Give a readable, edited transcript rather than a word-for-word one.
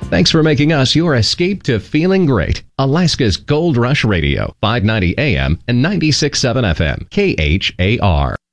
Thanks for making us your escape to feeling great. Alaska's Gold Rush Radio, 590 AM and 96.7 FM, KHAR.